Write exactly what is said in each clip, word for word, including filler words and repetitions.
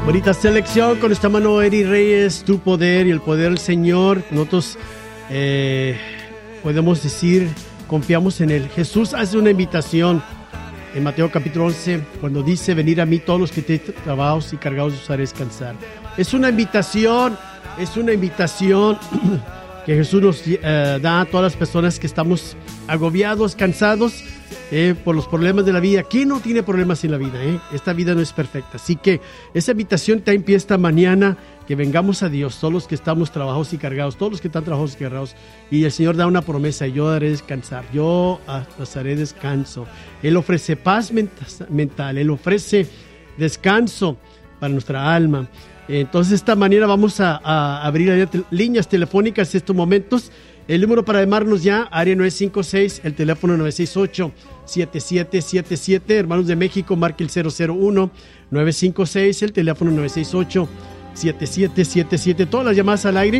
Bonita selección con esta mano, Eri Reyes, tu poder y el poder del Señor. Nosotros eh, podemos decir, confiamos en Él. Jesús hace una invitación en Mateo capítulo once, cuando dice: venid a mí todos los que estéis trabajados y cargados, os haré descansar. Es una invitación, es una invitación que Jesús nos eh, da a todas las personas que estamos agobiados, cansados eh, por los problemas de la vida. ¿Quién no tiene problemas en la vida? Eh? Esta vida no es perfecta. Así que esa invitación te empieza esta mañana, que vengamos a Dios, todos los que estamos trabajados y cargados, todos los que están trabajados y cargados. Y el Señor da una promesa: yo haré descansar, yo os haré descanso. Él ofrece paz mental, Él ofrece descanso para nuestra alma. Entonces, de esta manera vamos a, a abrir líneas telefónicas en estos momentos. El número para llamarnos ya, área nueve cinco seis, el teléfono nueve seis ocho, siete siete siete siete. Hermanos de México, marque el cero cero uno, nueve cinco seis, el teléfono nueve seis ocho, siete siete siete siete. Todas las llamadas al aire.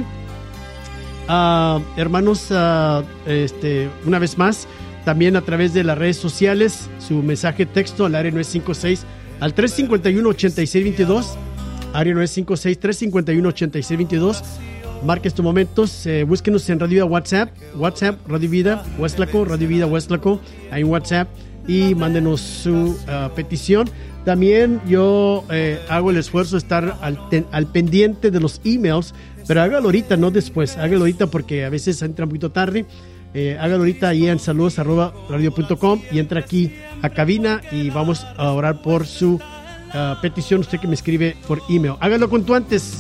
Uh, hermanos, uh, este, una vez más, también a través de las redes sociales, su mensaje texto al área nueve cinco seis, al tres cinco uno, ocho seis dos dos. Área nueve cinco seis, tres cinco uno, ocho seis dos dos. Marque estos momentos, eh, búsquenos en Radio Vida WhatsApp, WhatsApp, Radio Vida Huastlaco, Radio Vida Huastlaco, ahí en WhatsApp, y mándenos su uh, petición. También yo eh, hago el esfuerzo de estar al, ten, al pendiente de los emails, pero hágalo ahorita, no después, hágalo ahorita porque a veces entra un poquito tarde. Eh, hágalo ahorita ahí en saludos arroba radio punto com y entra aquí a cabina y vamos a orar por su uh, petición, usted que me escribe por email. Hágalo cuanto antes.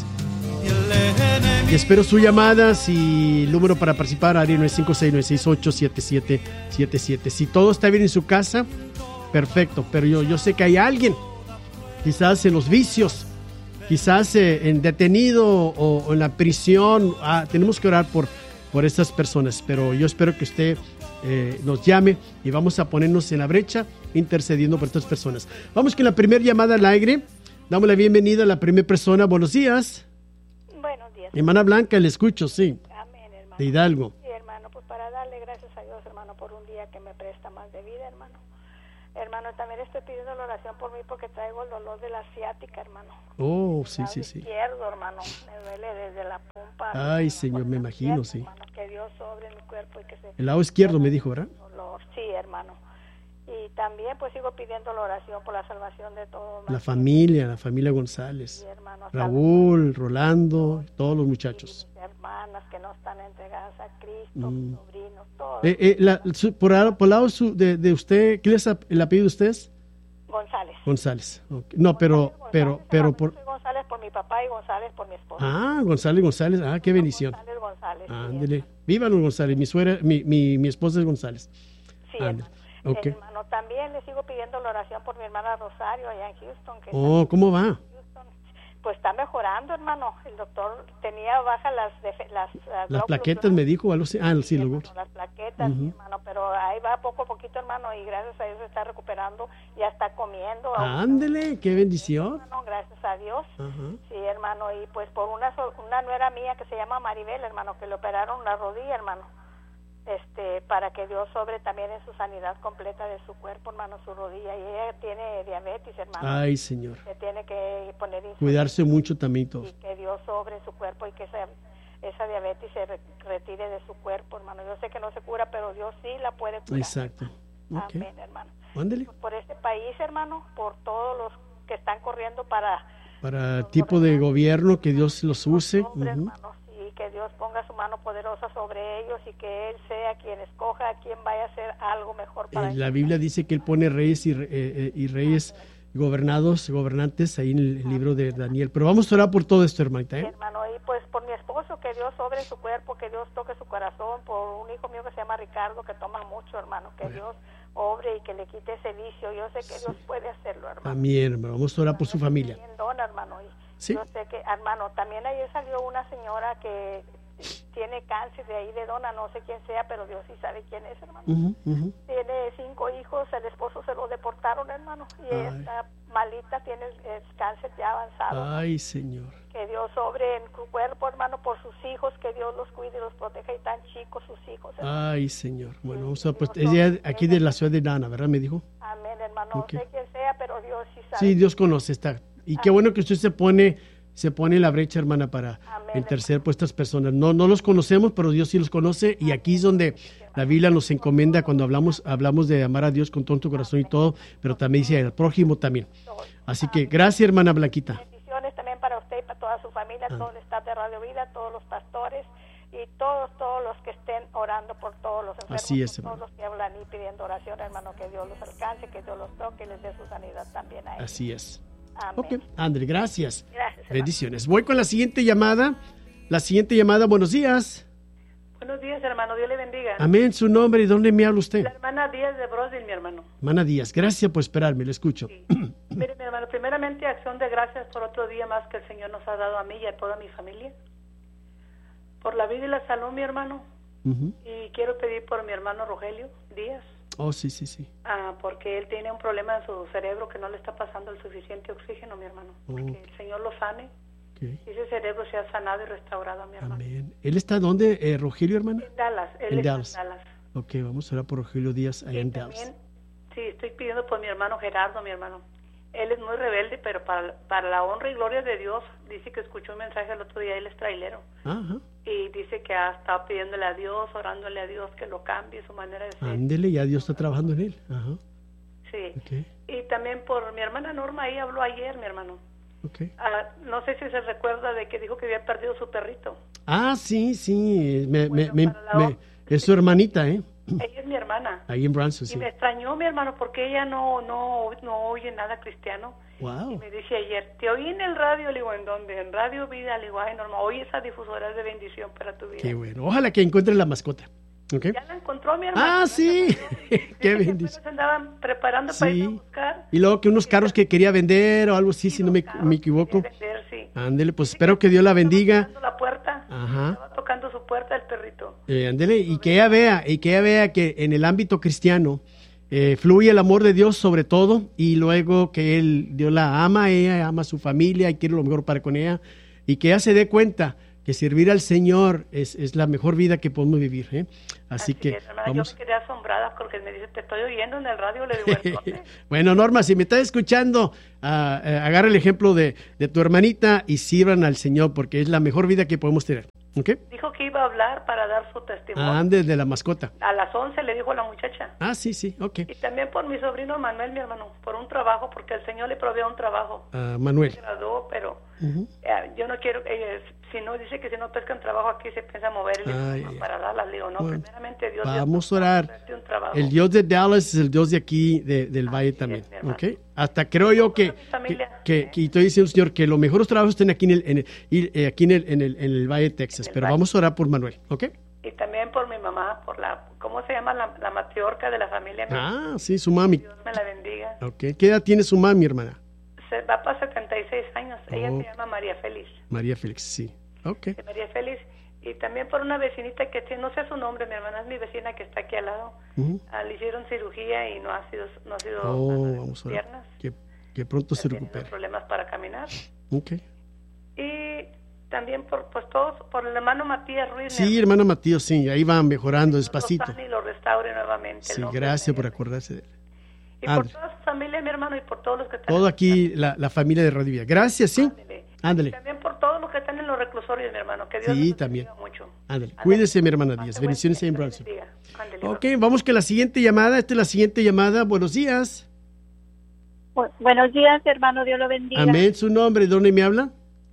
Y espero sus llamadas y el número para participar, área nueve cinco seis, nueve seis ocho, siete siete siete siete. Si todo está bien en su casa, perfecto, pero yo, yo sé que hay alguien, quizás en los vicios, quizás eh, en detenido o, o en la prisión. Ah, tenemos que orar por, por estas personas, pero yo espero que usted eh, nos llame y vamos a ponernos en la brecha intercediendo por estas personas. Vamos con la primera llamada al aire. Damos la bienvenida a la primera persona. Buenos días. Buenos días. Hermana Blanca, le escucho, sí. Amén, hermano. De Hidalgo. Sí, hermano, pues para darle gracias a Dios, hermano, por un día que me presta más de vida, hermano. Hermano, también estoy pidiendo la oración por mí porque traigo el dolor de la ciática, hermano. Oh, sí, el sí, sí. izquierdo, hermano, me duele desde la pompa. Ay, hermano, Señor, me imagino, sí. Hermano, que Dios sobre mi cuerpo y que se... El lado izquierdo me dijo, ¿verdad? Dolor. Sí, hermano. Y también pues sigo pidiendo la oración por la salvación de todos. La familia, la familia González. Sí, hermano, Raúl, Rolando, todos los muchachos. Mis hermanas que no están entregadas a Cristo, Mm. sobrinos, todos. Eh, eh, la, su, por, por el lado su, de, de usted, ¿qué es el apellido de ustedes? González. González. Okay. No, pero, González, pero, González, pero hermano, por... soy González por mi papá y González por mi esposa. Ah, González, González. Ah, qué bendición. González, González. Ándele. Sí, Vivan los González. Mi suegra, mi, mi, mi esposa es González. sí, Ándele. hermano. Okay. Hermano, también le sigo pidiendo la oración por mi hermana Rosario allá en Houston. Que Oh, está ¿cómo va? en Houston. Pues está mejorando, hermano. El doctor tenía bajas las defe- las, uh, Las glóbulos plaquetas me dijo, algo así. Ah, sí, Sí, los hermano, glóbulos. las plaquetas, Ujú. sí, hermano, pero ahí va poco a poquito, hermano, y gracias a Dios se está recuperando, ya está comiendo. Ándele, qué bendición. Hermano, gracias a Dios. Ajá. Sí, hermano, y pues por una so- una nuera mía que se llama Maribel, hermano, que le operaron la rodilla, hermano, este, para que Dios sobre también en su sanidad completa de su cuerpo, hermano, su rodilla, y ella tiene diabetes, hermano. Ay, Señor. Se tiene que poner insulina. Cuidarse mucho también todos. Y que Dios sobre su cuerpo y que esa, esa diabetes se re- retire de su cuerpo, hermano. Yo sé que no se cura, pero Dios sí la puede curar. Exacto. Okay. Amén, hermano. Ándele. Pues por este país, hermano, por todos los que están corriendo para... Para el tipo de gobierno, que Dios los use. Hombre, Ujú. hermano, sí, que Dios ponga su mano poderosa sobre ellos y que Él sea quien escoja a quien vaya a hacer algo mejor para Eh, ellos. la Biblia dice que Él pone reyes y, re- eh, eh, y reyes gobernados, gobernantes, ahí en el libro de Daniel. Pero vamos a orar por todo esto, hermanita, Sí, ¿eh? hermano, y pues por mi esposo, que Dios sobre su cuerpo, que Dios toque su corazón, por un hijo mío que se llama Ricardo, que toma mucho, hermano, que Dios obre y que le quite ese vicio. Yo sé que Dios puede hacerlo, hermano. También, hermano. Vamos a orar por su familia. También dona, hermano. Y Sí. yo sé que, hermano, también ayer salió una señora que tiene cáncer de ahí de dona, no sé quién sea, pero Dios sí sabe quién es, hermano. Ujú, ujú. Tiene cinco hijos, el esposo se lo deportaron, hermano, y ella Ay. está malita, tiene el, el cáncer ya avanzado. Ay, Señor. Que Dios sobre en su cuerpo, hermano, por sus hijos, que Dios los cuide y los proteja, y tan chicos sus hijos, hermano. Ay, Señor. Bueno, vamos a, pues, ella aquí de la ciudad de Nana, ¿verdad? Me dijo. Amén, hermano. Ok. No sé quién sea, pero Dios sí sabe. Sí, Dios conoce esta. Y qué bueno que usted se pone, se pone en la brecha, hermana, para Amén. interceder por estas personas. No, no los conocemos, pero Dios sí los conoce. Y aquí es donde la Biblia nos encomienda cuando hablamos, hablamos de amar a Dios con todo tu corazón y todo, pero también dice al prójimo también. Así que gracias, hermana Blanquita. Bendiciones también para usted y para toda su familia, todo el staff de Radio Vida, todos los pastores y todos, todos los que estén orando por todos los enfermos, Así es, por todos hermano. los que hablan y pidiendo oración, hermano, que Dios los alcance, que Dios los toque y les dé su sanidad también a ellos. Así es. Amén. Ok, André, gracias. Gracias, hermano. Bendiciones. Voy con la siguiente llamada. La siguiente llamada, buenos días. Buenos días, hermano. Dios le bendiga. Amén, su nombre y dónde me habla usted. La hermana Díaz de Brodil, mi hermano. Hermana Díaz, gracias por esperarme, le escucho. Sí. Mire, mi hermano, primeramente, acción de gracias por otro día más que el Señor nos ha dado a mí y a toda mi familia. Por la vida y la salud, mi hermano. Ujú. Y quiero pedir por mi hermano Rogelio Díaz, Oh, sí, sí, sí. ah, porque él tiene un problema en su cerebro que no le está pasando el suficiente oxígeno, mi hermano. Oh. Que el Señor lo sane Ok. y ese cerebro sea sanado y restaurado, mi hermano. Amén. ¿Él está dónde, eh, Rogelio, hermana? En Dallas. Él En está Dallas. en Dallas. Ok, vamos a orar por Rogelio Díaz allá Y en Dallas. también, sí, estoy pidiendo por mi hermano Gerardo, mi hermano. Él es muy rebelde, pero para, para la honra y gloria de Dios, dice que escuchó un mensaje el otro día, él es trailero. Ajá. Y dice que ha estado pidiéndole a Dios, orándole a Dios que lo cambie su manera de ser. Ándele, ya Dios está trabajando en él. Ajá. Sí. Ok, Y también por mi hermana Norma, ahí habló ayer, mi hermano. ok. Ah, no sé si se recuerda de que dijo que había perdido su perrito. Ah, sí, sí. Me, me, Bueno, me- para la me- hon- es su hermanita, ¿eh? Ella es mi hermana. Ahí en Branson, Y sí. me extrañó, mi hermano, porque ella no, no, no oye nada cristiano. Y Wow. me dice ayer, te oí en el radio, le digo, ¿en dónde? En Radio Vida, le digo, ay, Norma, oye, esa difusora es de bendición para tu vida. Qué bueno. Ojalá que encuentre la mascota. ¿Ok? Ya la encontró mi hermano. Ah, sí. Qué Qué bendición. bendición. Se andaban preparando para ir a Sí. buscar. Y luego que unos carros que quería vender o algo así, si no me, Los carros me que equivoco. quería vender, sí. Ándele, pues espero que Dios la bendiga. Estaba tocando la puerta. Ajá. Estaba tocando su puerta el perrito. Eh, ándele, y que ella vea, y que ella vea que en el ámbito cristiano eh, fluye el amor de Dios sobre todo, y luego que él, Dios la ama a ella, ama a su familia y quiere lo mejor para con ella, y que ella se dé cuenta que servir al Señor es, es la mejor vida que podemos vivir. ¿eh? Así, que es, hermana, vamos. Yo me quedé asombrada porque me dice, te estoy oyendo en el radio. Le digo, ¿en dónde? Bueno, Norma, si me estás escuchando, ah, eh, agarra el ejemplo de, de tu hermanita y sirvan al Señor, porque es la mejor vida que podemos tener. ¿Ok? Dijo que iba a hablar para dar su testimonio. Ah, ande de la mascota. A las once le dijo a la muchacha. Ah, sí, sí, ok. Y también por mi sobrino Manuel, mi hermano, por un trabajo, porque el Señor le provee un trabajo. Ah, Manuel. Se graduó, pero Ujú. eh, yo no quiero, eh, si no dice que si no pescan trabajo aquí se piensa mover y le digo, Ay, "No, ay, para Dallas". Le digo, no, bueno, primeramente Dios. vamos Dios, a orar. darte un trabajo. El Dios de Dallas es el Dios de aquí, de- del Valle es, también. mi hermano. ¿Ok? Hasta creo yo que, Toda mi familia. que, que, que estoy diciendo, Señor, que los mejores trabajos estén aquí en el, en el- y, eh, aquí en el, en, el, en el Valle de Texas. En el Pero Valle. vamos a orar por Manuel. ¿Ok? Y también por mi mamá, por la, ¿cómo se llama? La, la matriarca de la familia. Ah, sí, su mami. Dios me la bendiga. Ok. ¿Qué edad tiene su mami, hermana? Se va para setenta y seis años. Ella Oh. se llama María Félix. María Félix, sí. Ok. de María Félix. Y también por una vecinita que tiene, no sé su nombre, mi hermana, es mi vecina que está aquí al lado. Ujú. Ah, le hicieron cirugía y no ha sido, no ha sido Oh, sana de vamos sus a orar. piernas. Que, que pronto se Ha tenido recupere. problemas para caminar. Ok. Y también por pues todos, por el hermano Matías Ruiz. Sí, hermano Matías, sí. Ahí van mejorando despacito. Y lo restaure nuevamente. Sí, el nombre gracias de por Dios. acordarse de él. Y por Ándale. toda su familia, mi hermano, y por todos los que están. Todo aquí, la, la familia de Radio Vida. Gracias, sí. Ándele. Ándale. Y también por todos los que están en los reclusorios, mi hermano. Que Dios Sí, los también. bendiga mucho. Ándale. Ándale. Cuídese, mi hermana Pase Díaz. buen Bendiciones día, en Dios Branson. bendiga. Ándele, Ok, vamos con la siguiente llamada. Esta es la siguiente llamada. Buenos días. Bu- Buenos días, hermano, Dios lo bendiga. Amén. ¿Su nombre? ¿De dónde me habla?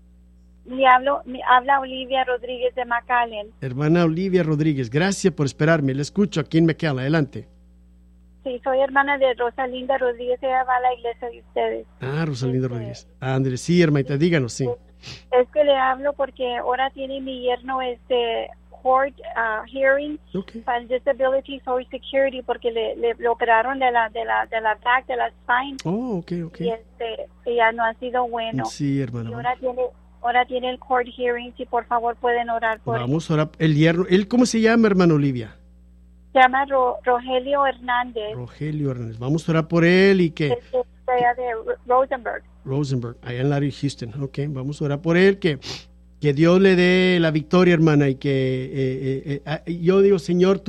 Me hablo, me habla Olivia Rodríguez de McAllen. Hermana Olivia Rodríguez. Gracias por esperarme. Le escucho aquí en McAllen. Adelante. Sí, soy hermana de Rosalinda Rodríguez, ella va a la iglesia de ustedes. Ah, Rosalinda Este- Rodríguez. Ándale. Sí, hermanita, díganos, sí. Es que le hablo porque ahora tiene mi yerno este court uh, hearing Ok. para el Disability Social Security porque le, le, le operaron de la de la de la back, de la spine Oh, ok, ok. y este y ya no ha sido bueno. Sí, Y hermana. ahora tiene ahora tiene el court hearing, si por favor pueden orar por él. Vamos a orar. El hierro. ¿Él cómo se llama, hermana Olivia? Se llama Ro- Rogelio Hernández. Rogelio Hernández. Vamos a orar por él y que Es de, de- de Rosenberg. Rosenberg, allá en el área de Houston. Ok, vamos a orar por él, que, que Dios le dé la victoria, hermana, y que eh, eh, eh, ah, yo digo, Señor, tú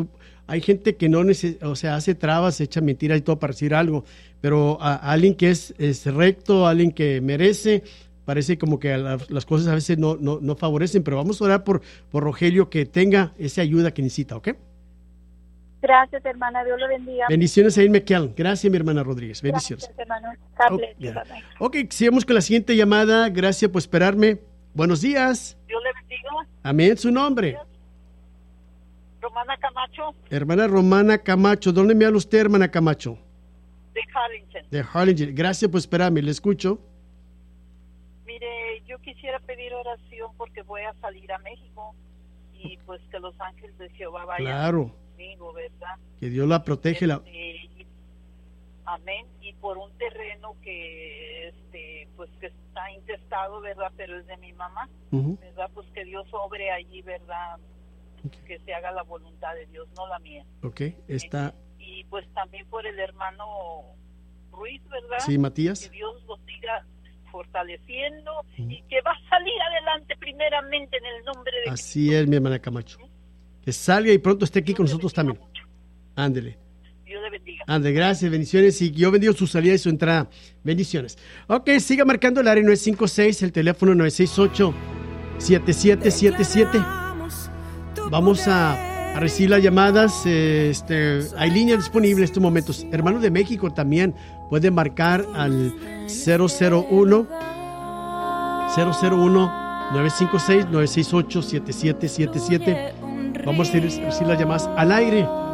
hay gente que no neces o sea, hace trabas, echa mentiras y todo para decir algo, pero a, a alguien que es, es recto, a alguien que merece, parece como que la, las cosas a veces no, no, no favorecen, pero vamos a orar por, por Rogelio, que tenga esa ayuda que necesita, ¿ok? Gracias, hermana. Dios lo bendiga. Bendiciones a Irma McAllen. Gracias, mi hermana Rodríguez. Bendiciones. Gracias, hermano. God bless Oh, you. yeah. Bye-bye. Ok, sigamos con la siguiente llamada. Gracias por esperarme. Buenos días. Dios le bendiga. Amén, su nombre. Romana Camacho, Hermana Romana Camacho. ¿Dónde me habla usted, hermana Camacho? de Harlingen. De Harlingen. Gracias por esperarme. Le escucho. Mire, yo quisiera pedir oración porque voy a salir a México y pues que los ángeles de Jehová vayan Claro. conmigo, ¿verdad? Que Dios la protege. La... Este, y- amén. Y por un terreno que, este, pues que está intestado, ¿verdad? Pero es de mi mamá, Ujú. ¿verdad? Pues que Dios obre allí, ¿verdad? Que se haga la voluntad de Dios, no la mía. Ok, está. Y pues también por el hermano Ruiz, ¿verdad? Sí, Matías. Que Dios lo siga fortaleciendo y que va a salir adelante primeramente en el nombre de Así es, mi hermana Camacho. Que salga y pronto esté aquí con nosotros también. Ándele. Dios le bendiga. Ande, gracias, bendiciones. Y yo bendigo su salida y su entrada. Bendiciones. Ok, siga marcando el área nueve cinco seis, el teléfono nueve seis ocho, siete siete siete siete. Vamos a, a recibir las llamadas. eh, Este, hay línea disponible en estos momentos. Hermanos de México también pueden marcar al cero cero uno, nueve cinco seis, nueve seis ocho, siete siete siete siete. Vamos a recibir las llamadas al aire.